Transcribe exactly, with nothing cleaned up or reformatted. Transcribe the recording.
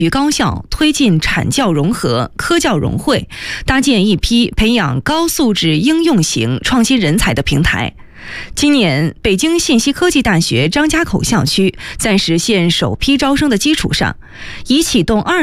与高校推进产教融合、科教融汇，搭建一批培养高素质应用型创新人才的平台。今年，北京信息科技大学张家口校区在实现首批招生的基础上，已启动二